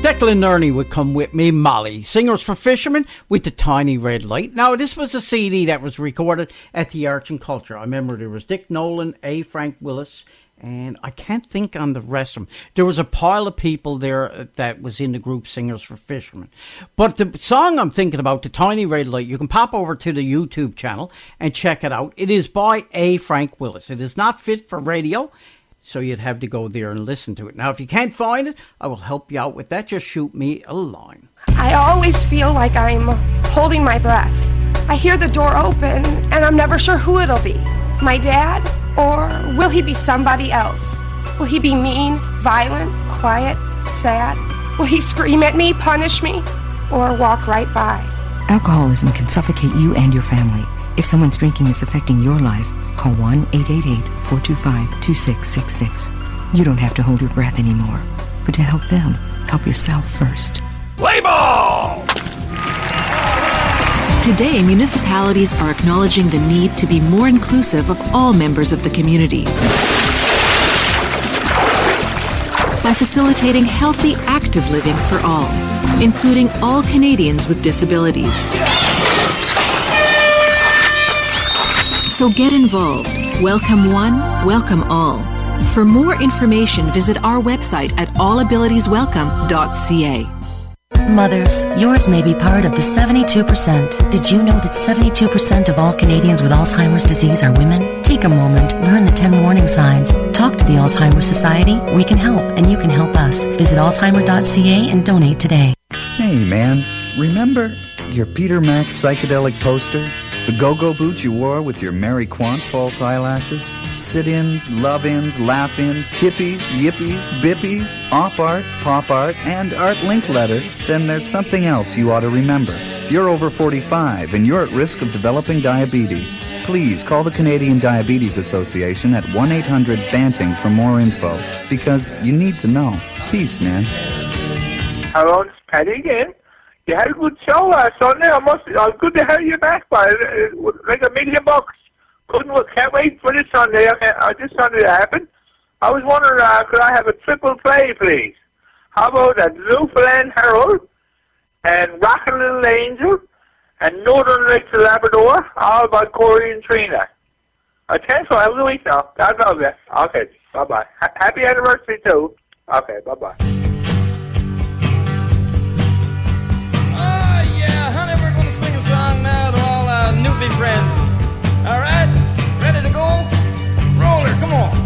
Declan Nerney would come with me, Molly. Singers for Fishermen with the Tiny Red Light. Now, this was a CD that was recorded at the Arts and Culture. I remember there was Dick Nolan, A. Frank Willis, and I can't think on the rest of them. There was a pile of people there that was in the group Singers for Fishermen. But the song I'm thinking about, the Tiny Red Light, you can pop over to the YouTube channel and check it out. It is by A. Frank Willis. It is not fit for radio, so you'd have to go there and listen to it. Now, if you can't find it, I will help you out with that. Just shoot me a line. I always feel like I'm holding my breath. I hear the door open, and I'm never sure who it'll be. My dad? Or will he be somebody else? Will he be mean, violent, quiet, sad? Will he scream at me, punish me, or walk right by? Alcoholism can suffocate you and your family. If someone's drinking is affecting your life, call 1-888-425-2666. You don't have to hold your breath anymore. But to help them, help yourself first. Play ball! Today, municipalities are acknowledging the need to be more inclusive of all members of the community by facilitating healthy, active living for all, including all Canadians with disabilities. So get involved. Welcome one, welcome all. For more information, visit our website at allabilitieswelcome.ca. Mothers, yours may be part of the 72%. Did you know that 72% of all Canadians with Alzheimer's disease are women? Take a moment, learn the 10 warning signs. Talk to the Alzheimer's Society. We can help, and you can help us. Visit alzheimer.ca and donate today. Hey, man, remember your Peter Max psychedelic poster? The go-go boots you wore with your Mary Quant false eyelashes? Sit-ins, love-ins, laugh-ins, hippies, yippies, bippies, op art, pop art, and art link letter? Then there's something else you ought to remember. You're over 45 and you're at risk of developing diabetes. Please call the Canadian Diabetes Association at 1-800-BANTING for more info, because you need to know. Peace, man. Hello, it's Patty again. You had a good show last Sunday. Good to have you back, by like $1 million. Can't wait for this Sunday. This Sunday to happen. I was wondering, could I have a triple play, please? How about a Newfoundland Herald and Rockin' Little Angel and Northern Lights of Labrador, all by Corey and Trina? Thanks for having the week now. God love you. Okay, bye-bye. Happy anniversary, too. Okay, bye-bye. Song now to all our Newfie friends. All right? Ready to go? Roller, come on.